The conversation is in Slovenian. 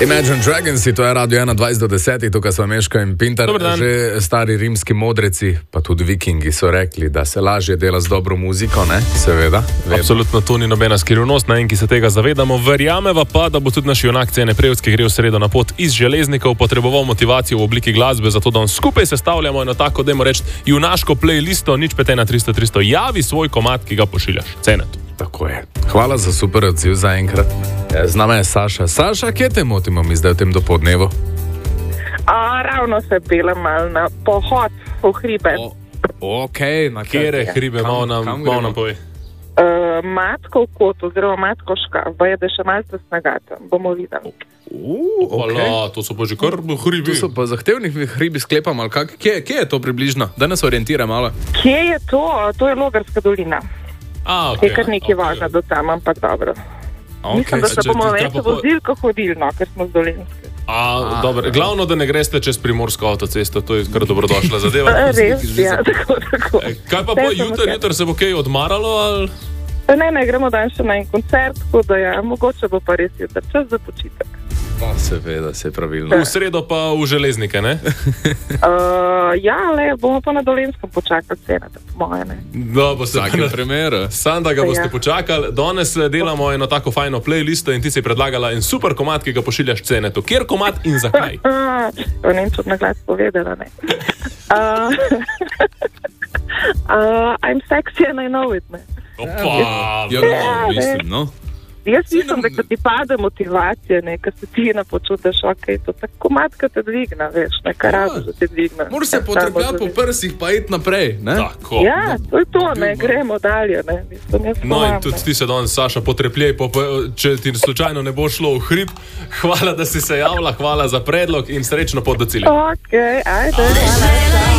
Imagine Dragons, to je Radio 21:10, tukaj smo Meško in Pintar. Že stari rimski modreci, pa tudi vikingi so rekli, da se lažje dela z dobro muziko, ne? Seveda. Absolutno, to ni nobena skrivnost, na en, ki se tega zavedamo. Verjameva pa, da bo tudi naš junak Cene Prevc, ki gre v sredo na pot iz Železnikov, potreboval motivacijo v obliki glasbe, zato da skupaj sestavljamo eno tako, dajmo reči, junaško playlisto, nič pete na 300. Javi svoj komad, ki ga pošiljaš. Cenetu. Tako je. Hvala za super odziv za enkrat. Z nama je Saša. Saša, kje te motimo mi zdaj v tem dopoldnevu? Ravno se pelem malo na pohod v hribe. Na kjere hribe? Malo nam povej. Matko v kot, oziroma Matkoška, je da še malce snagata. Bomo videli. To so pa že kar hribi. To so pa zahtevnih hribi, sklepam, ali kak? Kje je to približno? Da nas orientira malo. Kje je to? To je Logarska dolina. Je kar nekaj važno do tam, ampak dobro. Mislim, da se bomo več vozili, kot hodili, ker smo z Dolenske. Dobro. Glavno, da ne greste čez Primorsko avtocesto, to je kar dobrodošla zadeva. Res, ja, tako. Kaj pa jutri se bo kaj odmaralo, ali? Ne, gremo dan še na en koncert, tako da ja, mogoče bo pa res jutri čas za počitek. Pa seveda, se pravilno. V sredo pa v Železnike, ne? Bomo pa na Dolenskem počakali Ceneta, po moje, ne. Vsakem primeru. Sam, da ga boste počakali. Danes delamo eno tako fajno playlisto in ti si predlagala en super komad, ki ga pošiljaš Cenetu. Kjer komad in zakaj? Ne, čut na glas povedala, ne. I'm sexy and I know it, ne. Mislim, no. Jaz mislim, da ko ti pade motivacija, ne, ko se ti napočutiš, to tako matka te dvigna, veš, nekaj razlog, da te dvigna. Moraš se potrpljati po prsih, pa iti naprej, ne? Tako. Ja, to je to, ne, gremo dalje, ne. No in tudi ti se danes, Saša, potrpljej, če ti slučajno ne bo šlo v hrib. Hvala, da si se javila, hvala za predlog in srečno pot do cilja. Ajde.